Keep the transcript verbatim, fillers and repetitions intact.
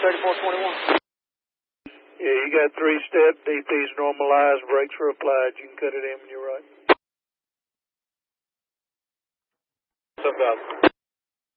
thirty-four twenty-one. Yeah, you got three-step, D P's normalized, brakes are applied. You can cut it in when you're right. seven thousand.